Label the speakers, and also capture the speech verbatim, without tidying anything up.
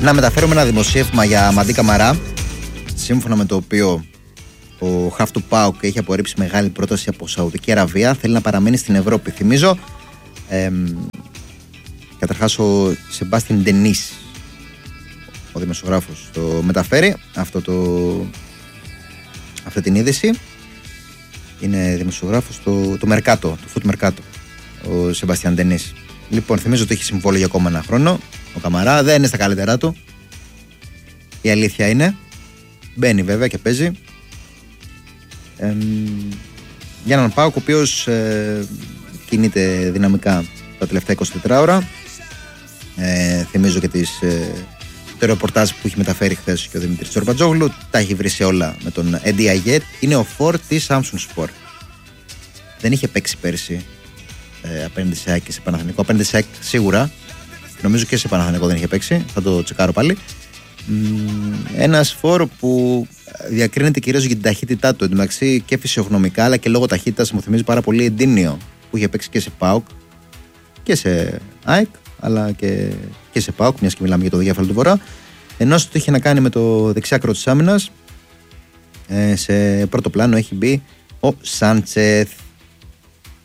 Speaker 1: Να μεταφέρουμε ένα δημοσίευμα για Μαντί Καμαρά, σύμφωνα με το οποίο ο χαφ του ΠΑΟΚ έχει απορρίψει μεγάλη πρόταση από Σαουδική Αραβία. Θέλει να παραμένει στην Ευρώπη. Θυμίζω, ε, καταρχάς ο Σεμπάστιαν Ντενίς, ο δημοσιογράφος, το μεταφέρει αυτό το, αυτή την είδηση. Είναι δημοσιογράφος του το Μερκάτο, του Φουτ Μερκάτο, ο Σεμπάστιαν Ντενίς. Λοιπόν, θυμίζω ότι έχει συμβόλαιο για ακόμα ένα χρόνο. Ο Καμαρά δεν είναι στα καλύτερά του. Η αλήθεια είναι. Μπαίνει βέβαια και παίζει. Ε, για έναν ΠΑΟΚ ο οποίος ε, κινείται δυναμικά τα τελευταία είκοσι τέσσερις ώρα. Ε, θυμίζω και τις, ε, το ρεπορτάζ που έχει μεταφέρει χθες και ο Δημήτρης Τσορμπατζόγλου. Τα έχει βρει σε όλα με τον Έντι Αγιέτ. Είναι ο φορ της Samsung Sport. Δεν είχε παίξει πέρσι ε, απέναντι σε ΑΕΚ και σε Παναθηναϊκό. Απέναντι σε ΑΕΚ σίγουρα. Νομίζω και σε Παναθηναϊκό δεν είχε παίξει. Θα το τσεκάρω πάλι. Ένας φόρ που διακρίνεται κυρίως για την ταχύτητά του. Εντωμεταξύ και φυσιογνωμικά αλλά και λόγω ταχύτητας μου θυμίζει πάρα πολύ Εντίνιο που είχε παίξει και σε ΠΑΟΚ και σε ΑΕΚ αλλά και, και σε ΠΑΟΚ, μιας και μιλάμε για το διάφαλο του Βορρά. Ενώ αυτό είχε να κάνει με το δεξιάκρο της άμυνας, ε, σε πρώτο πλάνο έχει μπει ο Σάντσεθ.